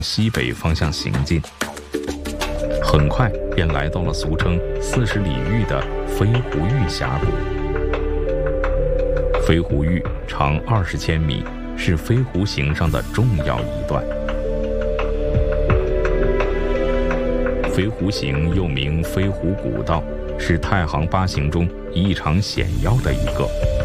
西北方向行进，很快便来到了俗称40里峪的飞狐峪峡谷。飞狐峪长20千米，是飞狐行上的重要一段。飞狐行又名飞狐古道，是太行8行中异常险要的一个。